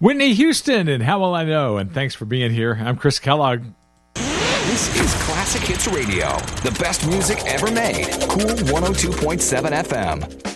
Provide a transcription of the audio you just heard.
Whitney Houston and How Will I Know? And thanks for being here. I'm Chris Kellogg. This is Classic Hits Radio, the best music ever made. Cool 102.7 FM.